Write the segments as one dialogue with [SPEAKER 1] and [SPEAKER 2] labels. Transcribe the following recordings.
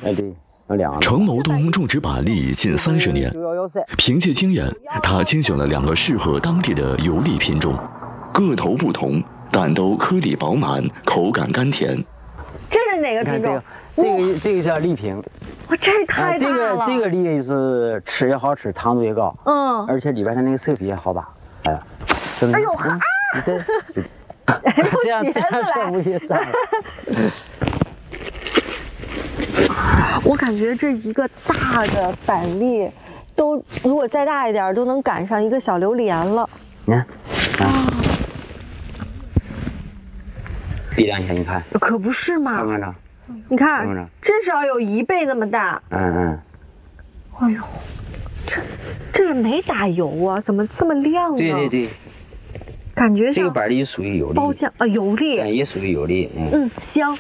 [SPEAKER 1] 哎，对，有2个。
[SPEAKER 2] 程某东种植板栗近30年，凭借经验，他精选了2个适合当地的油栗品种，个头不同，但都颗粒饱满，口感甘甜。
[SPEAKER 3] 这是哪个品种？
[SPEAKER 1] 这个叫栗平。
[SPEAKER 3] 哇，这也太大了！
[SPEAKER 1] 这个栗就是吃也好吃，糖度也高，而且里边它那个色皮也好拔。哎呀，
[SPEAKER 3] 哎呦哈！
[SPEAKER 1] 这样不行，
[SPEAKER 3] 我感觉这一个大的板栗，都如果再大一点，都能赶上一个小榴莲了。
[SPEAKER 1] 你看，比量一下，你看，
[SPEAKER 3] 可不是嘛？
[SPEAKER 1] 看着，
[SPEAKER 3] 你看，至少有1倍那么大。哎呦，这也没打油啊，怎么这么亮呢？
[SPEAKER 1] 对，
[SPEAKER 3] 感觉像
[SPEAKER 1] 这个板栗属于油栗，
[SPEAKER 3] 包浆啊，油栗
[SPEAKER 1] 也属于油栗，
[SPEAKER 3] 香。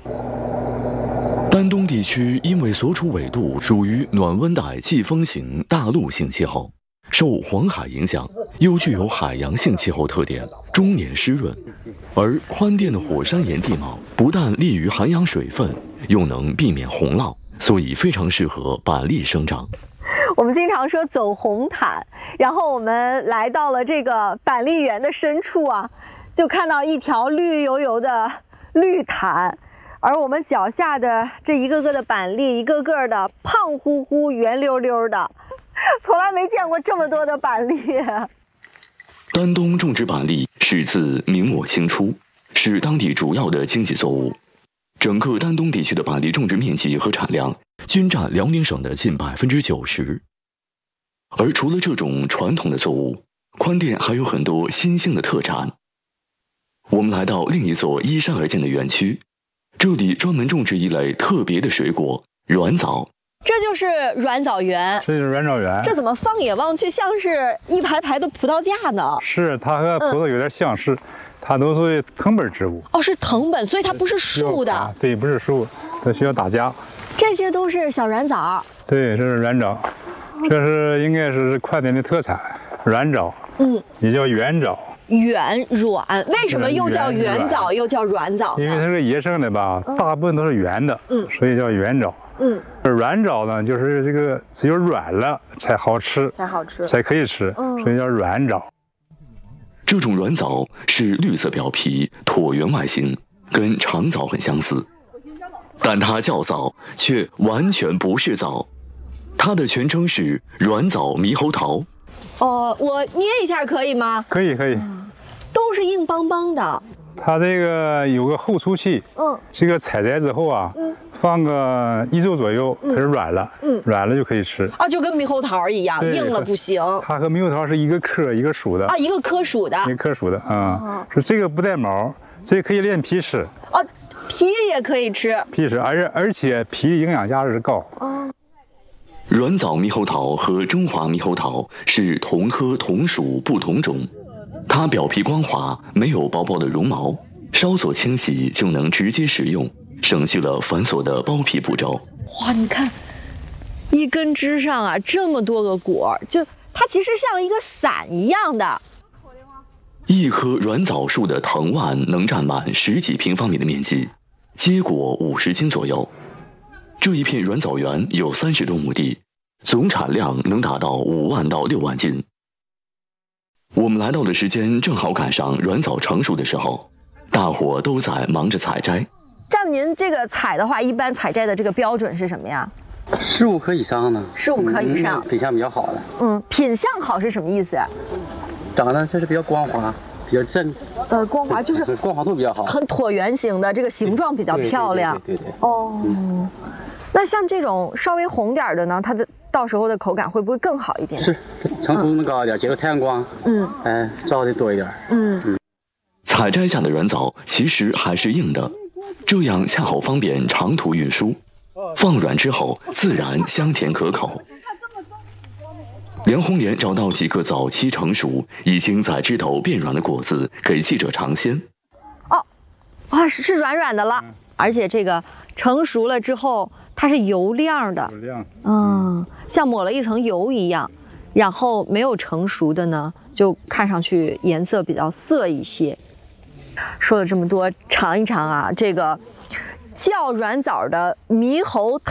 [SPEAKER 2] 丹东地区因为所处纬度属于暖温带季风型大陆性气候，受黄海影响，又具有海洋性气候特点，终年湿润。而宽甸的火山岩地貌不但利于涵养水分，又能避免洪涝，所以非常适合板栗生长。
[SPEAKER 3] 我们经常说走红毯，然后我们来到了这个板栗园的深处啊，就看到一条绿油油的绿毯，而我们脚下的这一个个的板栗，一个个的胖乎乎、圆溜溜的，从来没见过这么多的板栗。
[SPEAKER 2] 丹东种植板栗始自明末清初，是当地主要的经济作物。整个丹东地区的板栗种植面积和产量均占辽宁省的近90%。而除了这种传统的作物，宽甸还有很多新兴的特产。我们来到另一座依山而建的园区，这里专门种植一类特别的水果——软枣。
[SPEAKER 3] 这就是软枣园，
[SPEAKER 4] 这就是软枣园。
[SPEAKER 3] 这怎么放眼望去像是一排排的葡萄架呢？
[SPEAKER 4] 是，它和葡萄有点相似，它都是藤本植物。
[SPEAKER 3] 哦，是藤本，所以它不是树的。
[SPEAKER 4] 对，不是树，它需要打架。
[SPEAKER 3] 这些都是小软枣。
[SPEAKER 4] 对，这是软枣，这是应该是宽甸的特产，软枣。也叫圆枣。
[SPEAKER 3] 圆软，为什么又叫圆枣又叫软枣呢？
[SPEAKER 4] 因为它是野生的吧，大部分都是圆的，所以叫圆枣。软枣呢，就是这个只有软了才好吃，才可以吃，所以叫软枣。
[SPEAKER 2] 这种软枣是绿色表皮、椭圆外形，跟长枣很相似，但它叫枣，却完全不是枣。它的全称是软枣猕猴桃。
[SPEAKER 3] 我捏一下可以吗？
[SPEAKER 4] 可以。
[SPEAKER 3] 都是硬邦邦的。
[SPEAKER 4] 它这个有个后出器，这个采摘之后啊，放个1周左右，它就软了，软了就可以吃
[SPEAKER 3] 啊，就跟猕猴桃一样，硬了不行。
[SPEAKER 4] 它和猕猴桃是一个科一个属的
[SPEAKER 3] 啊，一个科属的，
[SPEAKER 4] 说这个不带毛，这个可以连皮吃。
[SPEAKER 3] 皮也可以吃，
[SPEAKER 4] 皮吃，而且皮营养价值高。
[SPEAKER 2] 软枣猕猴桃和中华猕猴桃是同科同属不同种。它表皮光滑，没有薄薄的绒毛，稍作清洗就能直接食用，省去了繁琐的剥皮步骤。
[SPEAKER 3] 哇，你看，一根枝上啊这么多个果，就它其实像一个伞一样的。
[SPEAKER 2] 一棵软枣树的藤蔓能占满10几平方米的面积，结果50斤左右。这一片软枣园有30多亩地，总产量能达到5万到6万斤。我们来到的时间正好赶上软枣成熟的时候，大伙都在忙着采摘。
[SPEAKER 3] 像您这个采的话，一般采摘的这个标准是什么呀
[SPEAKER 5] ？15颗以上呢
[SPEAKER 3] ？15颗以上，
[SPEAKER 5] 品相比较好的。
[SPEAKER 3] 品相好是什么意思？
[SPEAKER 5] 长得就是比较光滑，比较正。
[SPEAKER 3] 光滑就是
[SPEAKER 5] 光滑度比较好，
[SPEAKER 3] 很椭圆形的，这个形状比较漂亮。
[SPEAKER 5] 对。
[SPEAKER 3] 那像这种稍微红点的呢，它的到时候的口感会不会更好一点？
[SPEAKER 5] 是，成熟度能高一点，接受太阳光，照的多一点。
[SPEAKER 2] 采摘下的软枣其实还是硬的，这样恰好方便长途运输。放软之后，自然香甜可口。梁红莲找到几个早期成熟、已经在枝头变软的果子，给记者尝鲜。
[SPEAKER 3] 是软软的了，而且这个成熟了之后，它是油亮的，像抹了一层油一样。然后没有成熟的呢，就看上去颜色比较涩一些。说了这么多，尝一尝啊，这个叫软枣的猕猴桃。